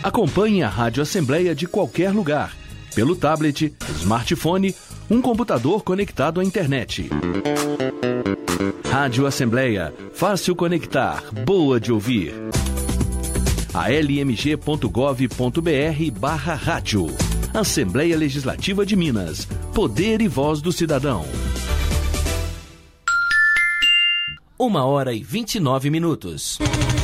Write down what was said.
Acompanhe a Rádio Assembleia de qualquer lugar, pelo tablet, smartphone, um computador conectado à internet. Rádio Assembleia, fácil conectar, boa de ouvir. almg.gov.br/rádio. Assembleia Legislativa de Minas. Poder e voz do cidadão. 1h29.